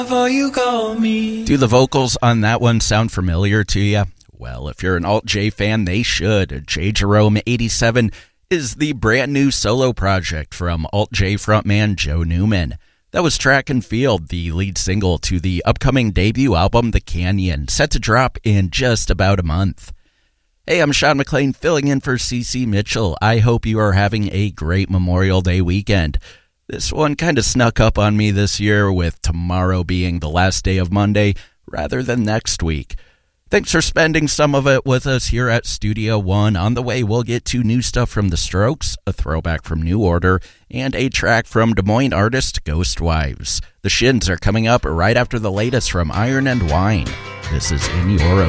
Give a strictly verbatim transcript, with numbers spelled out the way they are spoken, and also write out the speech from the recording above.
You call me. Do the vocals on that one sound familiar to you? Well, if you're an Alt-J fan, they should. J. Jerome eighty-seven is the brand new solo project from Alt-J frontman Joe Newman. That was Track and Field, the lead single to the upcoming debut album, The Canyon, set to drop in just about a month. Hey, I'm Sean McLean filling in for C C Mitchell. I hope you are having a great Memorial Day weekend. This one kind of snuck up on me this year, with tomorrow being the last day of Monday rather than next week. Thanks for spending some of it with us here at Studio One. On the way, we'll get to new stuff from The Strokes, a throwback from New Order, and a track from Des Moines artist Ghost Wives. The Shins are coming up right after the latest from Iron and Wine. This is In Your Own